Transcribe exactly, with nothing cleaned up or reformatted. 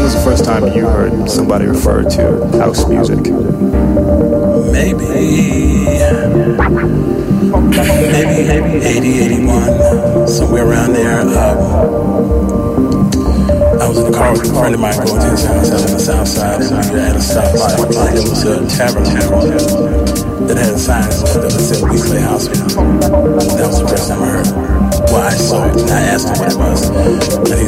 was the first time you heard somebody refer to house music? Maybe, maybe eighty, eighty-one, somewhere around there. Um, I was in the car with a friend of mine going to his house out on the south side, and we were at a stoplight. And there was a tavern that had a sign that said "We Play House Music." That was the first time I heard it. Well, I saw it, and I asked him what it was, and he